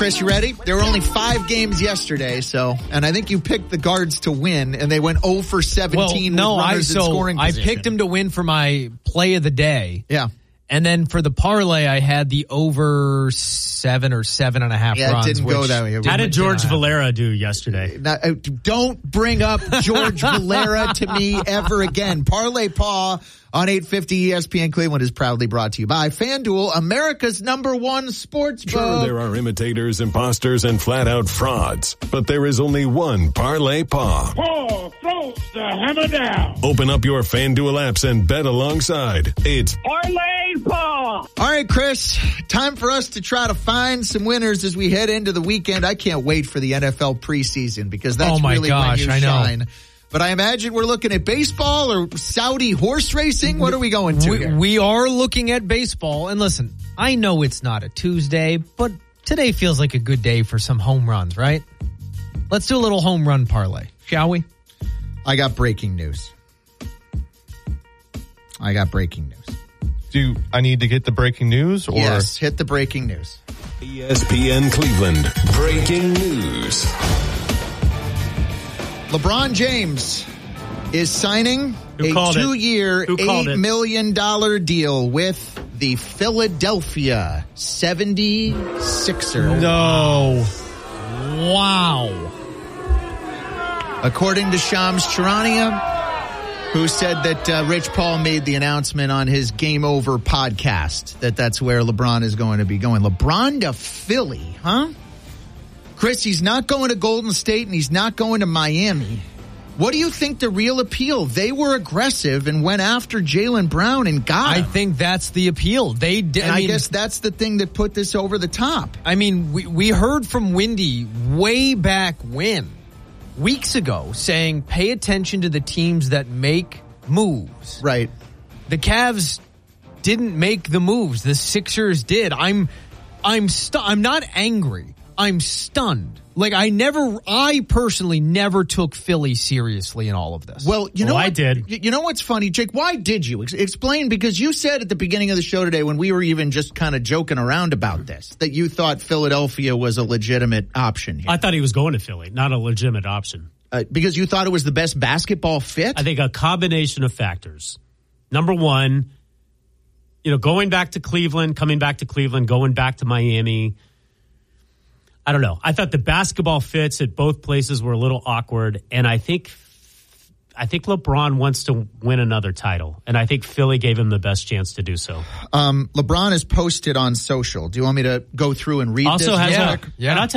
Chris, you ready? There were only 5 games yesterday, and I think you picked the Guards to win, and they went 0 for 17 with runners in scoring position. I picked them to win for my play of the day. Yeah. And then for the parlay, I had the over 7 or 7.5 runs. Yeah, it didn't go that way. How did George Valera do yesterday? Now, don't bring up George Valera to me ever again. Parlay Paw on 850 ESPN Cleveland is proudly brought to you by FanDuel, America's #1 sports book. Sure, there are imitators, imposters, and flat-out frauds, but there is only one Parlay Paw. Paw throws the hammer down. Open up your FanDuel apps and bet alongside. It's Parlay Paw. All right, Chris, time for us to try to find some winners as we head into the weekend. I can't wait for the NFL preseason because that's when you shine. But I imagine we're looking at baseball or Saudi horse racing. What are we going to here? We are looking at baseball. And listen, I know it's not a Tuesday, but today feels like a good day for some home runs, right? Let's do a little home run parlay, shall we? I got breaking news. Do I need to get the breaking news? Or? Yes, hit the breaking news. ESPN Cleveland breaking news. LeBron James is signing a 2-year, $8 million deal with the Philadelphia 76ers. No. Wow. According to Shams Charania, who said that Rich Paul made the announcement on his Game Over podcast that's where LeBron is going to be going. LeBron to Philly, huh? Chris, he's not going to Golden State and he's not going to Miami. What do you think the real appeal? They were aggressive and went after Jaylen Brown and got him. I think that's the appeal. They did. I guess that's the thing that put this over the top. I mean, we heard from Windy way back when, weeks ago, saying pay attention to the teams that make moves. Right. The Cavs didn't make the moves. The Sixers did. I'm not angry. I'm stunned. Like I personally never took Philly seriously in all of this. Well, you know I did. You know what's funny, Jake? Why did you? Explain, because you said at the beginning of the show today when we were even just kind of joking around about this, that you thought Philadelphia was a legitimate option here. I thought he was going to Philly, not a legitimate option. Because you thought it was the best basketball fit? I think a combination of factors. Number one, going back to Cleveland, coming back to Cleveland, going back to Miami. I don't know. I thought the basketball fits at both places were a little awkward, and I think LeBron wants to win another title, and I think Philly gave him the best chance to do so. LeBron has posted on social. Do you want me to go through and read this? Also has yeah. And I'll tell